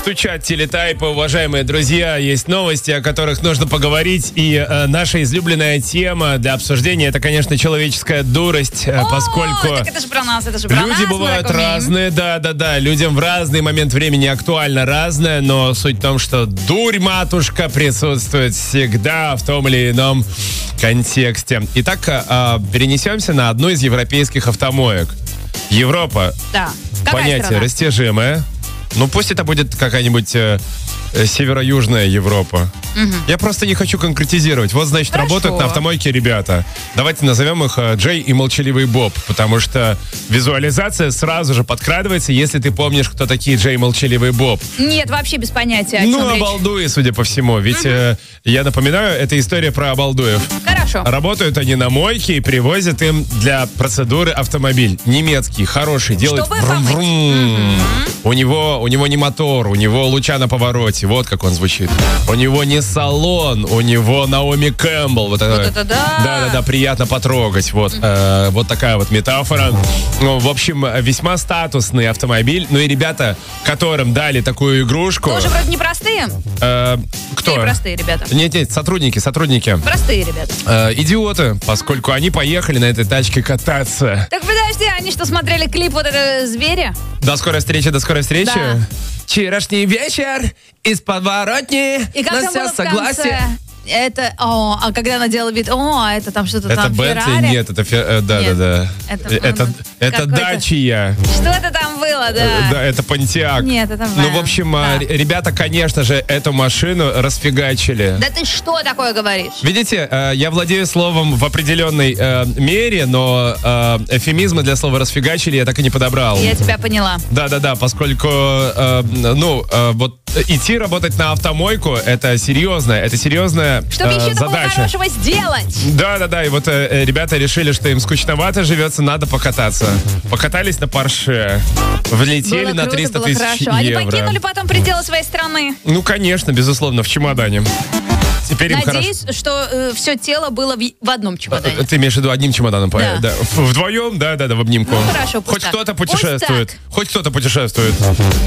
Стучат телетайпы, уважаемые друзья. Есть новости, о которых нужно поговорить. И наша излюбленная тема для обсуждения — это, конечно, человеческая дурость, поскольку так это же про нас, это же про нас. люди бывают разные, да. Людям в разный момент времени актуально разное, но суть в том, что дурь, матушка, присутствует всегда в том или ином контексте. Итак, перенесемся на одну из европейских автомоек. Европа. Да. Какая Понятие страна? растяжимое. Ну, пусть это будет какая-нибудь северо-южная Европа. Я просто не хочу конкретизировать. Вот, значит, Хорошо. работают на автомойке ребята. Давайте назовем их Джей и Молчаливый Боб, потому что визуализация сразу же подкрадывается, если ты помнишь, кто такие Джей и Молчаливый Боб. Нет, вообще без понятия, о чем Ну, речь. обалдуи, судя по всему. Ведь, я напоминаю, это история про обалдуев. Хорошо. Работают они на мойке и привозят им для процедуры автомобиль. Немецкий, хороший, делает Чтобы врум-врум. У него не мотор, у него луча на повороте. Вот как он звучит. У него не салон, у него Наоми Кэмпбелл. Вот это да. Да, приятно потрогать. Вот такая вот метафора. Ну, в общем, весьма статусный автомобиль. Ну и ребята, которым дали такую игрушку... Тоже вроде непростые. Кто? Или простые ребята? Нет, сотрудники. Простые ребята. Идиоты, поскольку они поехали на этой тачке кататься. Так подожди, они что, смотрели клип вот этого зверя? До скорой встречи. Да. Вчерашний вечер из подворотни. И как на там все было в согласие. конце? Это, а когда она делала вид, это там что-то Это там, Бентли? Феррари? Нет, это да. Это Это какой-то- Дачия. Что-то там было, да. Да, это Понтиак. Нет, это Ну, Вэн. в общем, Да. ребята, конечно же, эту машину расфигачили. Да ты что такое говоришь? Видите, я владею словом в определенной мере, но эвфемизмы для слова «расфигачили» я так и не подобрал. Я тебя поняла. Да, поскольку, вот идти работать на автомойку — это серьезная Чтобы еще такого задача. хорошего сделать. Да, и вот ребята решили, что им скучновато живется, надо покататься. Покатались на Порше, влетели Было на круто, 300 было тысяч хорошо. Они евро. покинули потом пределы своей страны. Ну, конечно, безусловно, в чемодане. Теперь им хорошо. Надеюсь, что все тело было в одном чемодане. Ты имеешь в виду одним чемоданом? Да. Вдвоем? Да, в обнимку. Ну, хорошо, пусть Хоть так. кто-то Пусть путешествует. так. Хоть кто-то путешествует.